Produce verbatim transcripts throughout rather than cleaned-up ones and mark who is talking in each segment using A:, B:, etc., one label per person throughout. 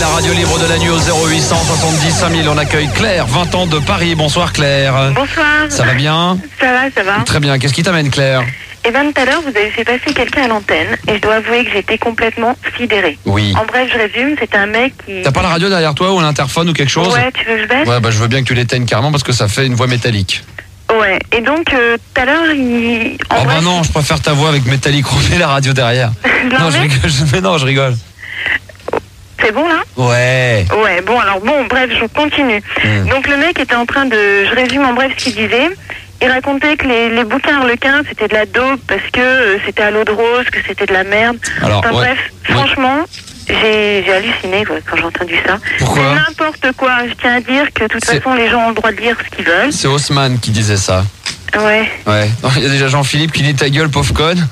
A: la radio libre de la nuit au zéro huit cent soixante-dix cinq mille. On accueille Claire, vingt ans de Paris. Bonsoir Claire.
B: Bonsoir.
A: Ça va bien?
B: Ça va, ça va.
A: Très bien. Qu'est-ce qui t'amène Claire?
B: Et bien tout à l'heure, vous avez fait passer quelqu'un à l'antenne et je dois avouer que j'étais complètement sidérée.
A: Oui.
B: En bref, je résume, c'était un mec qui...
A: T'as pas la radio derrière toi ou l'interphone ou quelque chose?
B: Ouais, tu veux que je baisse?
A: Ouais, bah je veux bien que tu l'éteignes carrément parce que ça fait une voix métallique.
B: Ouais, et donc euh, tout à l'heure, il... En
A: Oh
B: bref,
A: bah non, je préfère ta voix avec métallique. Remets la radio derrière. Non, je rigole. Mais non, je rigole.
B: C'est bon là?
A: Ouais.
B: Ouais, bon alors bon, bref, je continue.
A: Mmh.
B: Donc le mec était en train de... Je résume en bref ce qu'il disait. Il racontait que les, les bouquins Harlequin, c'était de la dope parce que euh, c'était à l'eau de rose, que c'était de la merde.
A: Alors,
B: enfin
A: ouais.
B: bref,
A: Ouais.
B: franchement, j'ai j'ai halluciné quoi, quand j'ai entendu ça.
A: Pourquoi?
B: C'est n'importe quoi. Je tiens à dire que de toute
A: C'est-
B: façon, les gens ont le droit de dire ce qu'ils veulent.
A: C'est Haussmann qui disait ça.
B: Ouais.
A: Ouais. Il y a déjà Jean-Philippe qui dit ta gueule, pauvre conne.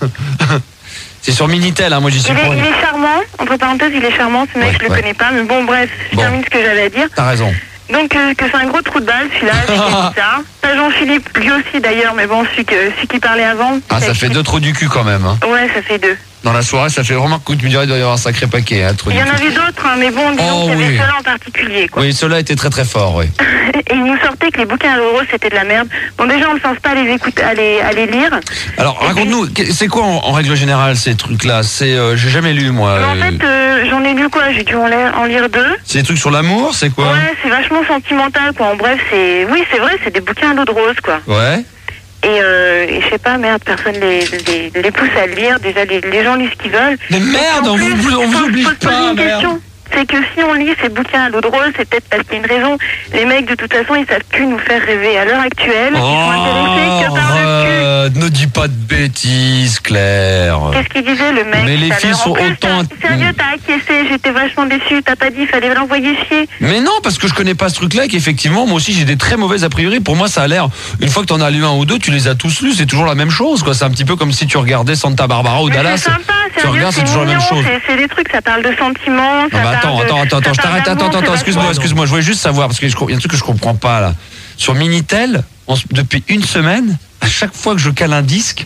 A: C'est sur Minitel, hein, moi j'y suis
B: Il est,
A: pour
B: il est charmant, entre parenthèses, il est charmant, ce mec,
A: Ouais,
B: je le
A: ouais.
B: connais pas, mais bon, bref, je
A: Bon.
B: termine ce que j'avais à dire.
A: T'as raison.
B: Donc, euh, que c'est un gros trou de balle, celui-là, j'ai dit ça. Pas Jean-Philippe, lui aussi d'ailleurs, mais bon, celui, que, celui qui parlait avant.
A: Ah, ça
B: c'est-
A: fait deux trous du cul quand même. Hein.
B: Ouais, ça fait deux.
A: Dans la soirée, ça fait vraiment que tu me dirais qu'il doit y avoir un sacré paquet. Hein, trous
B: Il
A: du
B: y en
A: cul.
B: avait d'autres, hein, mais bon, disons
A: Oh,
B: qu'il y avait
A: oui.
B: ceux-là en particulier, quoi.
A: Oui, cela était très très fort, oui.
B: Et il nous sortait que les bouquins à l'euro, c'était de la merde. Bon, déjà, on ne pense pas à les écouter, à les, à les lire.
A: Alors,
B: Et
A: raconte-nous, que- c'est quoi en, en règle générale ces trucs-là? C'est, euh, j'ai jamais lu moi.
B: Mais en
A: euh,
B: fait, euh, j'en ai lu quoi? J'ai dû en lire, en lire deux.
A: C'est des trucs sur l'amour, c'est quoi?
B: Ouais, c'est vachement sentimental, quoi. En bref, c'est... Oui, c'est vrai, c'est des bouquins à l'eau de rose, quoi.
A: Ouais.
B: Et, euh, et je sais pas, merde, personne les, les, les pousse à le lire. Déjà, les, les gens lisent ce qu'ils veulent.
A: Mais merde,
B: Et en
A: on
B: plus,
A: vous, on vous
B: faut-
A: oblige
B: faut se poser
A: pas,
B: une
A: merde.
B: question. C'est que si on lit ces bouquins à l'eau de rose, c'est peut-être parce qu'il y a une raison. Les mecs, de toute façon, ils savent plus nous faire rêver. À l'heure actuelle, ils sont intéressés que par le cul.
A: Oh, ne dis pas de bêtises, Claire.
B: Qu'est-ce qu'il disait, le mec?
A: Mais les
B: tout à
A: filles
B: l'heure?
A: sont
B: En plus,
A: autant-
B: t'as- Sérieux, t'as acquiescé, j'étais vachement déçue. T'as pas dit, fallait l'envoyer chier.
A: Mais non, parce que je connais pas ce truc-là, et qu'effectivement, moi aussi, j'ai des très mauvaises a priori. Pour moi, ça a l'air, une fois que t'en as lu un ou deux, tu les as tous lus, c'est toujours la même chose, quoi. C'est un petit peu comme si tu regardais Santa Barbara ou
B: Mais
A: Dallas.
B: c'est sympa,
A: Tu
B: sérieux,
A: regardes, c'est
B: c'est
A: toujours la même
B: mignon,
A: chose.
B: c'est- C'est des trucs, ça parle de sentiments.
A: Non,
B: ça
A: mais
B: parle
A: attends,
B: de-
A: attends, attends, attends,
B: ça
A: je
B: parle
A: t'arrête, attends,
B: d'amour,
A: attends,
B: c'est
A: attends, excuse-moi,
B: vachement-
A: excuse-moi, je voulais juste savoir, parce qu'il y a un truc que je comprends pas, là. Sur Minitel, on s- depuis une semaine, à chaque fois que je cale un disque,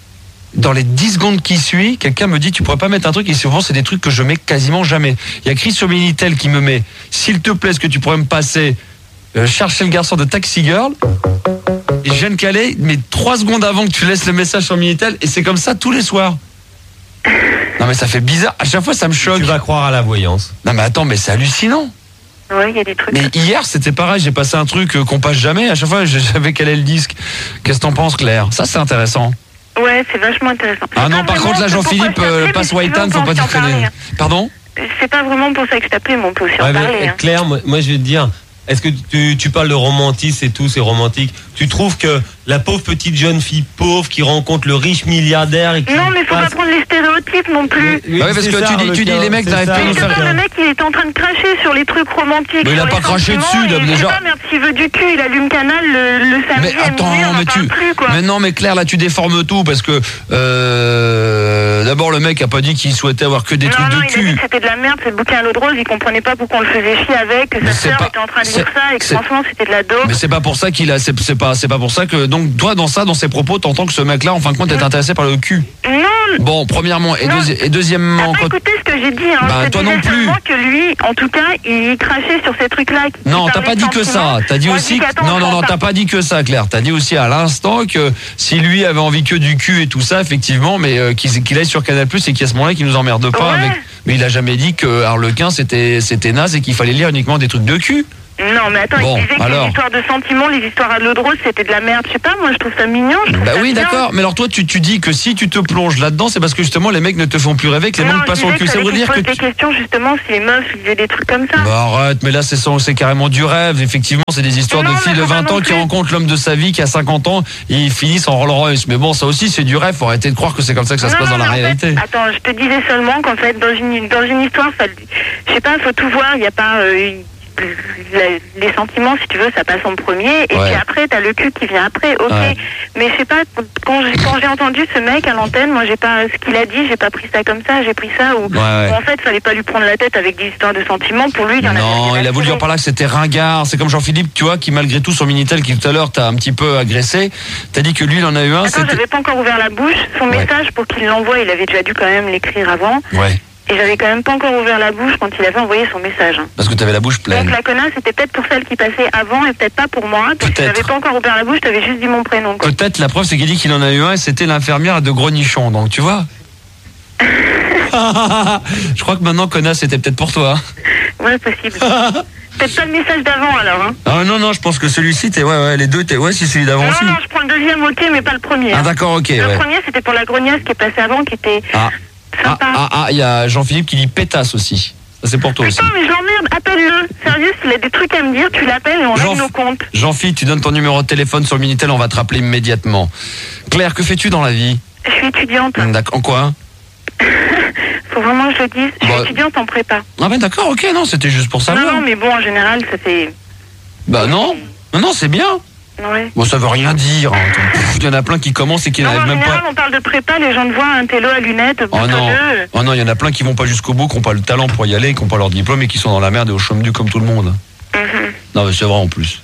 A: dans les dix secondes qui suivent, quelqu'un me dit, tu pourrais pas mettre un truc, et souvent, c'est des trucs que je mets quasiment jamais. Il y a Chris sur Minitel qui me met, s'il te plaît, est-ce que tu pourrais me passer, euh, chercher le garçon de Taxi Girl? Et je viens de caler, mais trois secondes avant que tu laisses le message sur Minitel, et c'est comme ça tous les soirs. Non mais ça fait bizarre, à chaque fois ça me choque.
C: Tu vas croire à la voyance.
A: Non mais attends, mais c'est hallucinant.
B: Ouais, il y a des trucs.
A: Mais hier c'était pareil, j'ai passé un truc euh, qu'on passe jamais, à chaque fois je savais quel est le disque. Qu'est-ce que t'en penses Claire? Ça c'est intéressant.
B: Ouais, c'est vachement intéressant.
A: Ah
B: C'est
A: non,
B: pas
A: par
B: vraiment
A: contre là
B: ce pourquoi
A: Jean-Philippe
B: je t'appelais,
A: euh,
B: mais
A: passe
B: si tu veux,
A: White
B: on
A: faut
B: peut
A: pas
B: aussi en
A: déconner.
B: parler, hein.
A: Pardon?
B: C'est pas vraiment pour ça que je t'appelais, mais on peut aussi en
C: Ouais, mais,
B: parler. hein.
C: Claire, moi, moi, je vais te dire, est-ce que tu, tu parles de romantisme et tout, c'est romantique. Tu trouves que la pauvre petite jeune fille pauvre qui rencontre le riche milliardaire et qui
B: Non, mais faut pas
C: passe-
B: prendre les stéréotypes non plus.
C: Oui,
A: Bah oui, parce
C: c'est
A: que
C: ça,
A: tu dis-
C: le
A: tu dis,
C: cas,
A: les mecs
C: c'est
A: n'arrivent
C: ça,
A: pas à
B: Mais
A: nous
B: je
C: le
B: sais
A: faire-
B: pas,
C: cas.
B: le mec, il est en train de cracher sur les trucs romantiques.
A: Mais il a
B: sur
A: pas
B: les
A: craché
B: sentiments,
A: dessus,
B: et
A: Dom,
B: je sais
A: déjà.
B: pas, merde, s'il veut du cul, il allume Canal le, le samedi
A: Mais
B: à
A: attends,
B: minuit, on
A: mais
B: en
A: tu,
B: parle plus, quoi.
A: mais non, mais Claire, là, tu déformes tout parce que euh, d'abord le mec a pas dit qu'il souhaitait avoir que des
B: non,
A: trucs
B: non,
A: de
B: il a dit
A: cul.
B: que c'était de la merde, ce bouquin à l'eau de rose, il comprenait pas pourquoi on le faisait chier avec, que
A: Mais
B: sa
A: c'est
B: sœur
A: pas-
B: était en train de
A: c'est-
B: dire ça, et que
A: c'est-
B: franchement, c'était de la dope.
A: Mais c'est pas pour ça qu'il a, c'est c'est pas, c'est pas pour ça que donc toi dans ça, dans ses propos, t'entends que ce mec-là, en fin de compte, est intéressé par le cul.
B: Non,
A: Bon, premièrement et,
B: Non.
A: deuxi- et deuxièmement,
B: t'as pas
A: quand-
B: écouté ce que j'ai dit, hein.
A: Bah,
B: Je te
A: toi
B: disais
A: non plus.
B: seulement que lui, en tout cas, il crachait sur ces trucs-là. qui-
A: non,
B: qui
A: t'as pas
B: parlaient
A: dit
B: de
A: que ça.
B: sentiments.
A: T'as dit
B: Moi, je
A: aussi,
B: dis
A: que-
B: qu'attends,
A: non, non,
B: on
A: non,
B: parle.
A: t'as pas dit que ça, Claire. T'as dit aussi à l'instant que si lui avait envie que du cul et tout ça, effectivement, mais euh, qu'il qu'il aille sur Canal Plus et qu'il y a ce moment-là qui nous emmerde pas
B: Ouais.
A: avec. Mais il a jamais dit que Harlequin c'était c'était naze et qu'il fallait lire uniquement des trucs de cul.
B: Non, mais attends,
A: Bon,
B: il disait que
A: alors.
B: les histoires de sentiments, les histoires à l'eau de rose, c'était de la merde. Je sais pas, moi, je trouve ça mignon. Je trouve
A: Bah
B: ça
A: oui,
B: bien.
A: d'accord. Mais alors toi, tu, tu dis que si tu te plonges là-dedans, c'est parce que justement les mecs ne te font plus rêver, que les
B: Non,
A: mecs
B: je
A: passent au
B: disais
A: cul.
B: qu'il
A: Ça
B: fallait
A: veut
B: qu'il
A: dire
B: se
A: que
B: pose
A: tu...
B: des questions, justement, si les meufs faisaient des trucs comme ça.
A: Bah arrête, mais là c'est son- c'est carrément du rêve. Effectivement, c'est des histoires
B: Non,
A: de
B: mais
A: filles de
B: faut pas
A: vingt
B: non
A: ans qui
B: plus.
A: rencontrent l'homme de sa vie qui a cinquante ans et ils finissent en Rolls Royce. Mais bon, ça aussi c'est du rêve. Faut arrêter de croire que c'est comme ça que ça se
B: Non,
A: passe
B: non,
A: dans la
B: mais en
A: réalité.
B: fait, attends, je te disais seulement qu'en fait, dans une, dans une histoire, ça, je sais pas, faut tout voir. Il n'y a pas euh, une- la- les sentiments, si tu veux, ça passe en premier. Et
A: Ouais.
B: puis après, t'as le cul qui vient après. Ok.
A: Ouais.
B: Mais je sais pas, quand j'ai, quand j'ai entendu ce mec à l'antenne, moi, j'ai pas, ce qu'il a dit, j'ai pas pris ça comme ça. J'ai pris ça où,
A: Ouais, ouais.
B: où en fait, fallait pas lui prendre la tête avec des histoires de sentiments. Pour lui, il y en avait
A: Non,
B: rien
A: il a voulu
B: tirer.
A: dire par là que c'était ringard. C'est comme Jean-Philippe, tu vois, qui malgré tout sur Minitel, qui tout à l'heure t'a un petit peu agressé. T'as dit que lui, il en a eu un.
B: Attends,
A: C'était.
B: j'avais pas encore ouvert la bouche. Son
A: Ouais.
B: message pour qu'il l'envoie, il avait déjà dû quand même l'écrire avant.
A: Ouais.
B: Et j'avais quand même pas encore ouvert la bouche quand il avait envoyé son message. Hein.
A: Parce que t'avais la bouche pleine.
B: Donc la connasse, c'était peut-être pour celle qui passait avant et peut-être pas pour moi. Parce que j'avais pas encore ouvert la bouche, t'avais juste dit mon prénom. Quoi.
A: Peut-être, la preuve, c'est qu'il dit qu'il en a eu un et c'était l'infirmière de Grenichon. Donc, tu vois. Je crois que maintenant, connasse, c'était peut-être pour toi.
B: Ouais, possible. Peut-être pas le message d'avant alors. Hein.
A: Ah non, non, je pense que celui-ci, t'es, ouais, ouais, les deux, t'es, ouais, c'est celui d'avant
B: non,
A: aussi.
B: Non, non, je prends le deuxième, ok, mais pas le premier.
A: Ah,
B: hein.
A: d'accord, ok.
B: Le
A: ouais.
B: premier, c'était pour la grognasse qui est passée avant, qui était
A: ah.
B: sympa.
A: Ah, ah, ah, il y a Jean-Philippe qui dit pétasse aussi. Ça, c'est pour toi
B: Putain,
A: aussi.
B: mais je l'emmerde, appelle-le. Sérieux, s'il a des trucs à me dire, tu l'appelles et on
A: Jean-
B: règle nos comptes.
A: Jean-Philippe, tu donnes ton numéro de téléphone sur le Minitel, on va te rappeler immédiatement. Claire, que fais-tu dans la vie?
B: Je suis étudiante.
A: D'accord, en quoi?
B: Faut vraiment que je le dise. Je suis
A: Bah,
B: étudiante en prépa.
A: Ah ben d'accord, ok, non, c'était juste pour savoir.
B: Non, non, mais bon, en général, ça fait...
A: Bah non, non, non, c'est bien.
B: Ouais.
A: Bon, ça veut rien dire. hein. Pff, Il y en a plein qui commencent et qui
B: Non, en
A: n'arrivent même
B: général,
A: pas.
B: on parle de prépa, les gens te voient un télo à lunettes,
A: Oh non,
B: boutonneux.
A: oh non, il y en a plein qui vont pas jusqu'au bout, qui n'ont pas le talent pour y aller, qui n'ont pas leur diplôme et qui sont dans la merde et au chômage du comme tout le monde.
B: Mhm.
A: Non, mais c'est vrai en plus.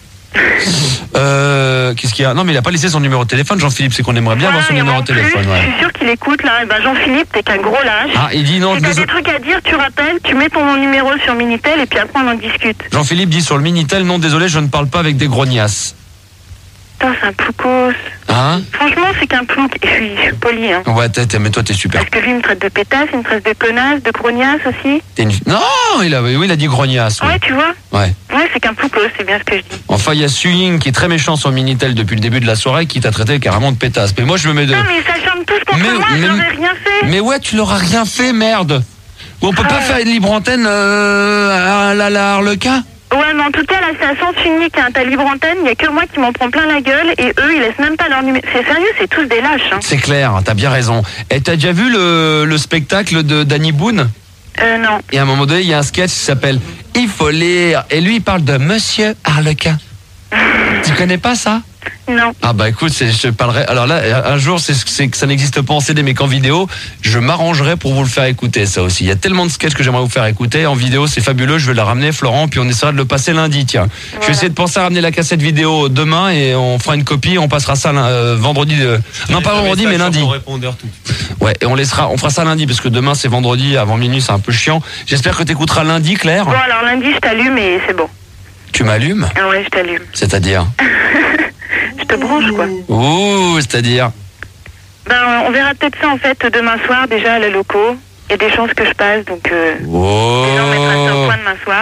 A: euh, qu'est-ce qu'il y a? Non, mais il a pas laissé son numéro de téléphone, Jean-Philippe, c'est qu'on aimerait bien avoir son
B: Voilà, et
A: numéro
B: en
A: de
B: plus,
A: téléphone.
B: Je
A: Ouais.
B: suis sûre qu'il écoute là. Et ben Jean-Philippe, t'es qu'un gros lâche.
A: Ah, il dit non,
B: Si t'as
A: désolé.
B: des trucs à dire, tu rappelles, tu mets ton numéro sur Minitel et puis après on en discute.
A: Jean-Philippe dit sur le Minitel, non, désolé, je ne parle pas avec des grognasses.
B: Putain, c'est un ploucos.
A: Hein?
B: Franchement, c'est qu'un plouc. Et je suis, je suis polie, hein.
A: Ouais, t'es, t'es- mais toi, t'es super.
B: Parce que lui, il me traite de pétasse, il me traite de connasse, de grognasse aussi.
A: T'es une... Non, il a, oui, il a dit grognasse. oui.
B: Ouais, tu vois.
A: Ouais.
B: Ouais, c'est qu'un ploucos, c'est bien ce que je dis.
A: Enfin, il y a Suing qui est très méchant sur Minitel depuis le début de la soirée, qui t'a traité carrément de pétasse. Mais moi, je me mets de.
B: Non, mais ils s'acharnent tous contre
A: Mais-
B: moi, je
A: mais-
B: leur ai rien fait.
A: Mais ouais, tu leur as rien fait, merde. On peut pas
B: Ah.
A: faire une libre antenne euh, à la, la Harlequin?
B: Ouais, mais en tout cas, là, c'est à sens unique, hein. Ta libre antenne, il y a que moi qui m'en prends plein la gueule et eux, ils laissent même pas leur numéro. C'est sérieux, c'est tous des lâches, hein.
A: C'est clair, t'as bien raison. Et t'as déjà vu le, le spectacle de Danny Boone?
B: Euh, non.
A: Et à un moment donné, il y a un sketch qui s'appelle Il faut lire. Et lui, il parle de Monsieur Harlequin. Tu connais pas ça?
B: Non.
A: Ah bah écoute, c'est, je te parlerai. Alors là, un jour, c'est, c'est que ça n'existe pas en C D mais qu'en vidéo, je m'arrangerai pour vous le faire écouter, ça aussi. Il y a tellement de sketchs que j'aimerais vous faire écouter. En vidéo, c'est fabuleux. Je vais la ramener, Florent, puis on essaiera de le passer lundi, tiens. Je vais
B: Voilà.
A: essayer de penser à ramener la cassette vidéo demain et on fera une copie. On passera ça euh, vendredi. De... Non, pas vendredi, mais lundi.
C: Répondeur tout.
A: Ouais, et on laissera, on fera ça lundi parce que demain c'est vendredi avant minuit, c'est un peu chiant. J'espère que t'écouteras lundi, Claire.
B: Bon, alors lundi, je t'allume et c'est bon.
A: Tu m'allumes,
B: Ah ouais, je t'allume.
A: c'est-à-dire.
B: Je te branche, quoi.
A: Ouh, c'est-à-dire.
B: Ben, on verra peut-être ça, en fait, demain soir, déjà, à la locaux. Il y a des chances que je passe, donc... Euh,
A: Oh.
B: déjà, on mettra ça au point demain soir.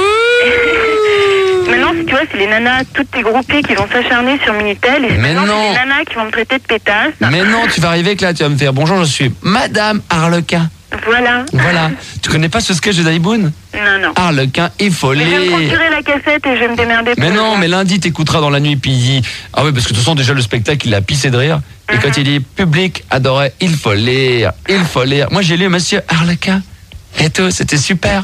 B: Maintenant, si tu vois, c'est les nanas, toutes tes groupies qui vont s'acharner sur Minitel. Et
A: Mais
B: maintenant,
A: non.
B: c'est les nanas qui vont me traiter de pétasse.
A: Mais non, tu vas arriver que là, tu vas me faire bonjour, je suis Madame Harlequin.
B: Voilà.
A: Voilà. Tu connais pas ce sketch de Danny Boone?
B: Non, non.
A: Harlequin, il faut
B: Mais je vais me
A: lire.
B: procurer la cassette et je vais me démerder pour
A: Mais
B: le
A: non,
B: voir.
A: mais lundi t'écouteras dans la nuit puis il dit ah oui parce que de toute façon déjà le spectacle il a pissé de rire et quand il dit public adorait il faut lire il faut lire moi j'ai lu Monsieur Harlequin et tout c'était super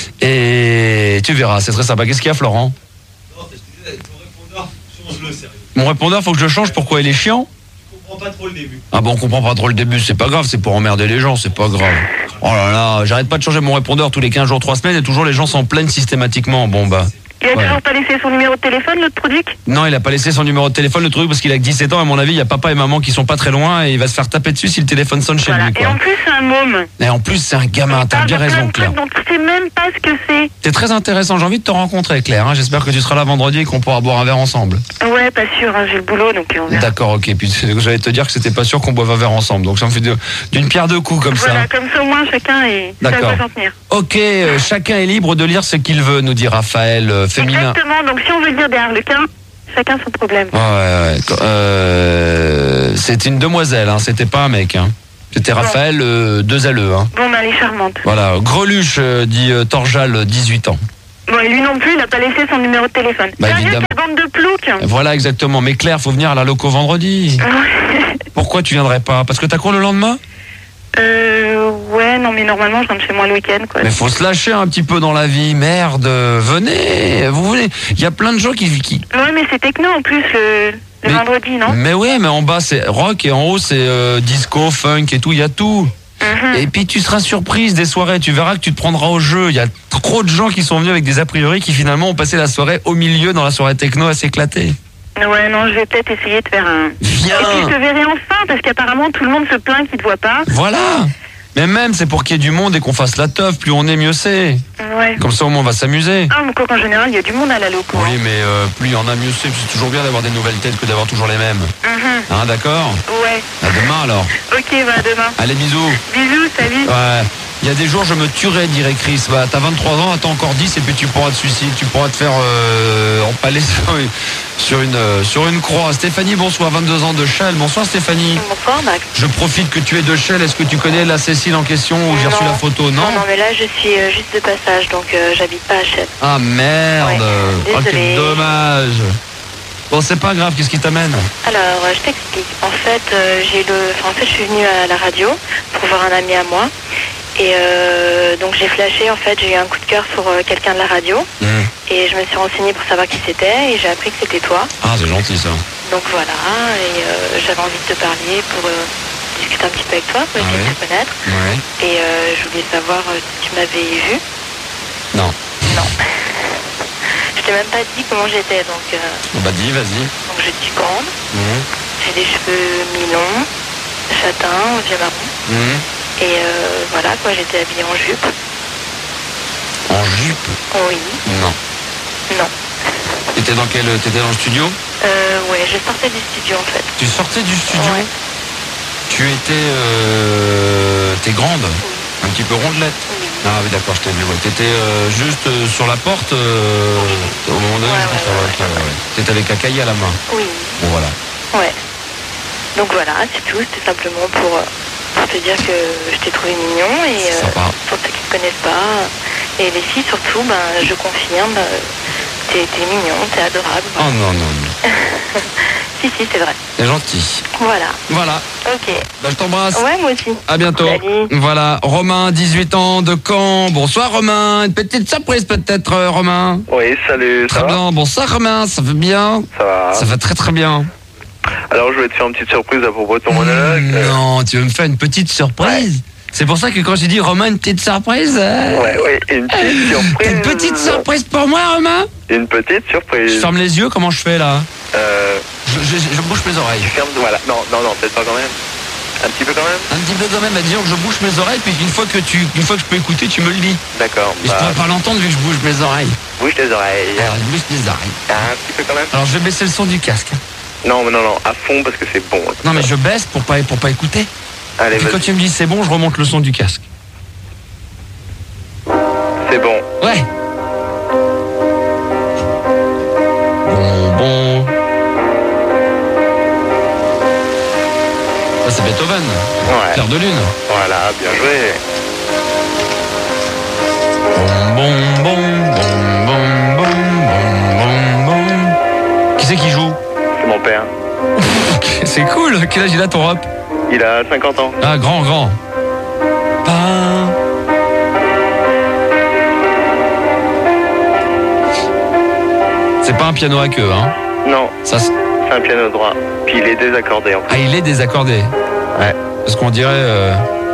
A: et tu verras c'est très sympa. Qu'est-ce qu'il y a, Florent?
C: Non, je te disais, ton répondeur, change-le, sérieux.
A: Mon répondeur faut que je le change, pourquoi il est chiant?
C: Je comprends pas trop le début.
A: Ah bon, on comprend pas trop le début, c'est pas grave, c'est pour emmerder les gens, c'est pas grave. Oh là là, j'arrête pas de changer mon répondeur tous les quinze jours, trois semaines et toujours les gens s'en plaignent systématiquement. Bon bah.
B: Il a
A: Ouais.
B: toujours pas laissé son numéro de téléphone, l'autre product?
A: Non, il a pas laissé son numéro de téléphone, le truc, parce qu'il a que dix-sept ans, à mon avis, il y a papa et maman qui sont pas très loin et il va se faire taper dessus si le téléphone sonne chez
B: Voilà.
A: lui,
B: Et
A: quoi.
B: en plus, c'est un môme.
A: Et en plus, c'est un gamin,
B: Il
A: t'as
B: parle
A: bien
B: de plein
A: raison,
B: de
A: Claire.
B: trucs dont tu sais même pas ce que c'est.
A: C'est très intéressant, j'ai envie de te rencontrer, Claire, hein. J'espère que tu seras là vendredi et qu'on pourra boire un verre ensemble.
B: Ouais, pas sûr, hein, j'ai le boulot, donc on verra.
A: D'accord, ok, puis j'allais te dire que c'était pas sûr qu'on boive un verre ensemble, donc ça me fait de- d'une pierre deux coups comme
B: Voilà,
A: ça.
B: comme ça au moins chacun est sait à
A: D'accord.
B: quoi s'en tenir.
A: Ok, euh, chacun est libre de lire ce qu'il veut, nous dit Raphaël, euh, féminin.
B: Exactement, donc si on veut dire des harlequins, chacun son problème.
A: Ouais, ouais, ouais. Euh, c'est une demoiselle, hein, c'était pas un mec. Hein. C'était Raphaël, euh, deux L E. Hein.
B: Bon, bah elle est charmante.
A: Voilà, Greluche, euh, dit euh, Torjal, dix-huit ans.
B: Bon, et lui non plus, il a pas laissé son numéro de téléphone.
A: Bah,
B: Sérieux,
A: évidemment.
B: quelle bande de ploucs.
A: Voilà, exactement. Mais Claire, faut venir à la loco vendredi. Pourquoi tu viendrais pas? Parce que t'as cours le lendemain?
B: Euh, ouais, non, mais normalement, je rentre chez moi le week-end, quoi.
A: Mais faut se lâcher un petit peu dans la vie, merde. Venez, vous venez. Il y a plein de gens qui... qui...
B: Ouais, mais c'est techno en plus le, le
A: Mais-
B: vendredi, non?
A: Mais ouais, mais en bas c'est rock et en haut c'est euh, disco, funk et tout, il y a tout.
B: Mhm.
A: Et puis tu seras surprise des soirées, tu verras que tu te prendras au jeu. Il y a trop de gens qui sont venus avec des a priori qui finalement ont passé la soirée au milieu dans la soirée techno à s'éclater.
B: Ouais, non, je vais peut-être essayer de faire un...
A: Viens.
B: Et puis je te verrai enfin, parce qu'apparemment tout le monde se plaint qu'il te voit pas.
A: Voilà. Mais même, c'est pour qu'il y ait du monde et qu'on fasse la teuf. Plus on est, mieux c'est.
B: Ouais.
A: Comme ça, au moins, on va s'amuser.
B: Ah, mais quoi qu'en général, il y a du monde à la loco.
A: Oui, mais euh, plus il y en a, mieux c'est. C'est toujours bien d'avoir des nouvelles têtes que d'avoir toujours les mêmes.
B: Mhm.
A: Hein, d'accord?
B: Ouais.
A: À demain, alors.
B: Ok, bah à demain.
A: Allez, bisous.
B: Bisous, salut.
A: Ouais. Il y a des jours, je me tuerais, dirait Chris. Bah, t'as vingt-trois ans, attends encore dix et puis tu pourras te suicider. Tu pourras te faire euh, empaler sur une, sur, une, euh, sur une croix. Stéphanie, bonsoir, vingt-deux ans de Chelles. Bonsoir, Stéphanie.
B: Bonsoir, Max.
A: Je profite que tu es de Chelles. Est-ce que tu connais la Cécile en question où j'ai reçu
B: Non.
A: la photo? Non.
B: Non, non, mais là, je suis euh, juste de passage, donc euh, j'habite pas à Chelles.
A: Ah merde.
B: Ouais,
A: Oh, quel
B: désolée.
A: dommage. Bon, c'est pas grave. Qu'est-ce qui t'amène?
B: Alors, euh, je t'explique. En fait, euh, j'ai le... enfin, en fait, je suis venue à la radio pour voir un ami à moi. Et euh, donc, j'ai flashé. En fait, j'ai eu un coup de cœur sur euh, quelqu'un de la radio.
A: Mmh.
B: Et je me suis renseignée pour savoir qui c'était. Et j'ai appris que c'était toi.
A: Ah, c'est gentil ça.
B: Donc voilà. Et euh, j'avais envie de te parler pour euh, discuter un petit peu avec toi, pour
A: Ah
B: essayer
A: ouais.
B: de te connaître.
A: Ouais.
B: Et euh, je voulais savoir euh, si tu m'avais vu.
A: Non.
B: Non. Je t'ai même pas dit comment j'étais. Donc, euh,
A: Bon, bah dis, vas-y.
B: donc je suis grande.
A: Mmh.
B: J'ai des cheveux mi-longs, châtains, vieux marron.
A: Mmh.
B: Et euh, voilà, quoi, j'étais habillée en jupe.
A: En jupe?
B: Oui,
A: Non.
B: non.
A: T'étais dans quel? T'étais dans le studio?
B: Euh, ouais, je sortais du studio, en fait.
A: Tu sortais du studio?
B: Ouais.
A: Tu étais... Euh, t'es grande?
B: Oui.
A: Un petit peu rondelette?
B: Oui.
A: Ah oui, d'accord, je t'ai vu. Ouais. T'étais euh, juste euh, sur la porte euh, au moment donné.
B: Ouais,
A: je pense,
B: ouais,
A: ouais,
B: ouais,
A: ouais, ouais. T'étais avec un cahier à la main.
B: Oui,
A: Bon, voilà.
B: ouais. Donc voilà, c'est tout. C'était simplement pour, euh, pour te dire que je t'ai trouvé mignon. Et
A: C'est
B: euh,
A: sympa.
B: pour ceux qui ne te connaissent pas. Et les filles, surtout, ben, je confirme, euh, t'es t'es mignon, t'es adorable.
A: Oh non, non, non.
B: Si, si, c'est vrai.
A: C'est gentil.
B: Voilà.
A: Voilà.
B: Ok.
A: Bah, je t'embrasse.
B: Ouais, moi aussi.
A: À bientôt.
B: Salut.
A: Voilà, Romain, dix-huit ans, de Caen. Bonsoir Romain. Une petite surprise peut-être, euh, Romain.
D: Oui, salut,
A: Très
D: ça va?
A: bien. Bonsoir Romain, ça va bien?
D: Ça va.
A: Ça va très très bien.
D: Alors, je vais te faire une petite surprise à propos de ton monologue. Euh,
A: Non, tu veux me faire une petite surprise? C'est pour ça que quand j'ai dit Romain, une petite surprise. euh,
D: Ouais, ouais, une petite
A: T'as
D: surprise.
A: une petite surprise pour moi, Romain?
D: Une petite
A: Je
D: surprise.
A: ferme les yeux, comment je fais là?
D: Euh,
A: je, je, je bouge mes oreilles.
D: tu fermes, voilà. Non, non, non, peut-être pas quand même. Un petit peu quand même.
A: Un petit peu quand même, bah, disons que je bouge mes oreilles, puis une fois que tu, une fois que je peux écouter, tu me le dis.
D: D'accord.
A: Et je
D: Bah,
A: pourrais pas l'entendre vu que je bouge mes oreilles.
D: bouge les oreilles.
A: Alors, je bouge mes oreilles.
D: Un petit peu quand même.
A: Alors, je vais baisser le son du casque.
D: Non, mais non, non, à fond parce que c'est bon.
A: Non, mais je baisse pour pas, pour pas écouter.
D: Allez,
A: Puis quand
D: vas-y.
A: tu me dis c'est bon, je remonte le son du casque.
D: C'est bon.
A: Ouais. Bon, bon. Ça, c'est Beethoven.
D: Ouais.
A: Clair de lune.
D: Voilà, bien joué.
A: Bon, bon, bon, bon, bon, bon, bon, bon, bon. Qui c'est qui joue?
D: C'est mon père.
A: C'est cool. Quel âge il a ton rap?
D: Il a cinquante ans.
A: Ah, grand, grand. Pain. C'est pas un piano à queue, hein?
D: Non,
A: Ça, c'est-
D: c'est un piano droit. Puis il est désaccordé en plus.
A: ah, il est désaccordé.
D: Ouais.
A: Parce qu'on dirait. euh,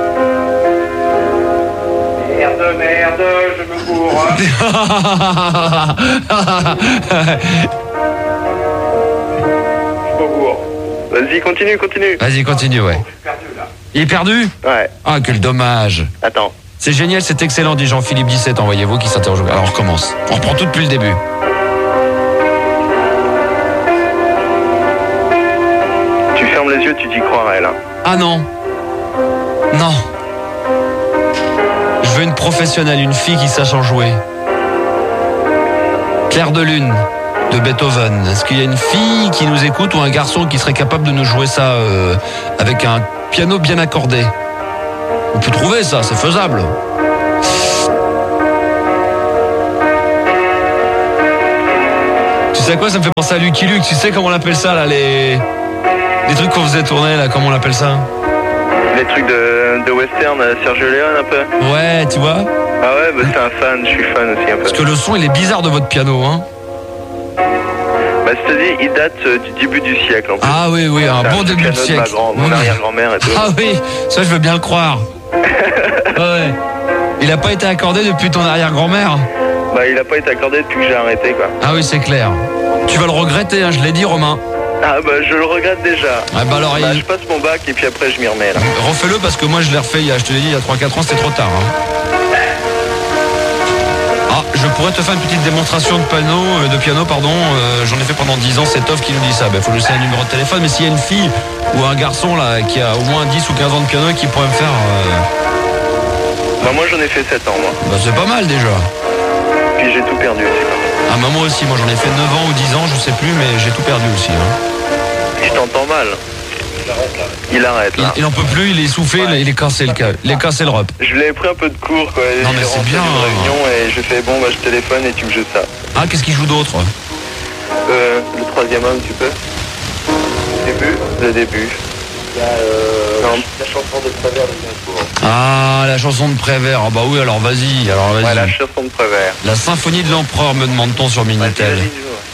D: Merde, merde, je me cours. Je me cours. Vas-y, continue, continue.
A: Vas-y, continue, ouais. Il est perdu?
D: Ouais,
A: Ah, quel dommage.
D: attends.
A: C'est génial, c'est excellent, dit Jean-Philippe dix-sept, envoyez-vous, qui s'interroge. Alors, on recommence. On reprend tout depuis le début.
D: Tu fermes les yeux, tu t'y croirais là.
A: Ah non. Non. Je veux une professionnelle, une fille qui sache en jouer. Clair de lune, de Beethoven. Est-ce qu'il y a une fille qui nous écoute ou un garçon qui serait capable de nous jouer ça euh, avec un piano bien accordé? On peut trouver ça, c'est faisable. Tu sais quoi, ça me fait penser à Lucky Luke. Tu sais comment on appelle ça là, les les trucs qu'on faisait tourner là, comment on appelle ça?
D: Les trucs de, de western, euh, Sergio Leone un peu.
A: Ouais, tu vois.
D: Ah ouais, bah c'est un fan, je suis fan aussi un peu.
A: Parce que le son il est bizarre de votre piano, hein.
D: Bah je te dis, il date euh, du début du siècle en plus.
A: Ah oui, oui, un
D: C'est
A: bon début de
D: piano
A: siècle.
D: ma grand, mon
A: Mmh.
D: arrière-grand-mère et tout.
A: Ah oui, ça je veux bien le croire. Ouais. Il a pas été accordé depuis ton arrière-grand-mère?
D: Bah il a pas été accordé depuis que j'ai arrêté quoi.
A: Ah oui, c'est clair. Tu vas le regretter, hein, je l'ai dit, Romain.
D: Ah bah je le regrette déjà.
A: Ah bah alors,
D: Bah,
A: il-
D: je passe mon bac et puis après je m'y remets là.
A: refais-le parce que moi je l'ai refait, il y a, je te l'ai dit, il y a trois quatre ans, c'était trop tard. hein. Ah, je pourrais te faire une petite démonstration de piano, euh, de piano pardon. euh, J'en ai fait pendant dix ans, c'est Toff qui nous dit ça. Il faut laisser un numéro de téléphone, mais s'il y a une fille ou un garçon là qui a au moins dix ou quinze ans de piano et qui pourrait me faire... euh,
D: Bah moi j'en ai fait sept ans moi.
A: bah, c'est pas mal déjà.
D: Puis j'ai tout perdu aussi. par contre.
A: Ah bah moi aussi, moi j'en ai fait neuf ans ou dix ans, je sais plus, mais j'ai tout perdu aussi. hein.
D: Je t'entends mal. Il arrête
A: Il,
D: là.
A: il en peut plus, il est essoufflé,
D: Ouais.
A: il est cassé le, ca- il est cassé le rep.
D: Je l'ai pris un peu de cours quoi.
A: Non,
D: Il
A: mais
D: est
A: c'est
D: rentré
A: bien,
D: d'une
A: hein.
D: réunion et je fais bon bah je téléphone et tu me joues ça.
A: Ah, qu'est-ce qu'il joue d'autre?
D: Euh, le troisième homme tu peux. Le début. Le début. Il y a euh, la chanson de Prévert de Gainsbourg.
A: Ah, la chanson de Prévert. Ah bah oui, alors vas-y, alors vas-y.
D: Ouais, la chanson de Prévert.
A: La symphonie de l'empereur, me demande-t-on sur
D: Ouais,
A: Minitel.
D: t'imagines, ouais.